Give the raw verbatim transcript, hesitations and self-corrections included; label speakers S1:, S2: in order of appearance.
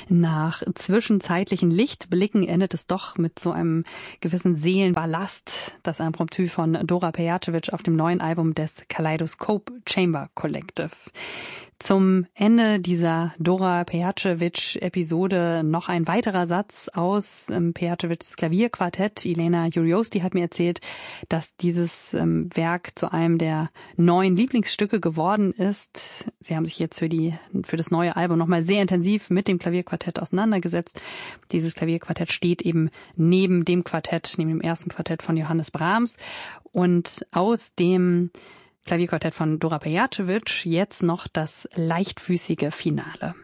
S1: Nach zwischenzeitlichen Lichtblicken endet es doch mit so einem gewissen Seelenballast, das Impromptu von Dora Pejacevic auf dem neuen Album des Kaleidoscope Chamber Collective. Zum Ende dieser Dora Pejacevic-Episode noch ein weiterer Satz aus ähm, Pejacevics Klavierquartett. Elena Juriosti hat mir erzählt, dass dieses ähm, Werk zu einem der neuen Lieblingsstücke geworden ist. Sie haben sich jetzt für die für das neue Album nochmal sehr intensiv mit dem Klavierquartett auseinandergesetzt. Dieses Klavierquartett steht eben neben dem Quartett, neben dem ersten Quartett von Johannes Brahms. Und aus dem Klavierquartett von Dora Pejacevic jetzt noch das leichtfüßige Finale.